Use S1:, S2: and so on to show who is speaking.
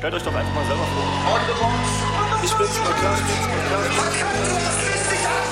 S1: Stellt euch doch einfach mal selber vor.
S2: Ich bin's, mal klar.